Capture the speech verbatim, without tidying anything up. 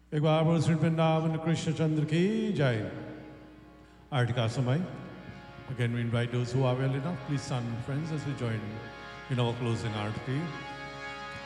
एक बार बोल श्री वृंदावन कृष्ण चंद्र की जय। आरती का समय। Again, we invite those who are well enough, please stand, friends, as we join in our closing arti.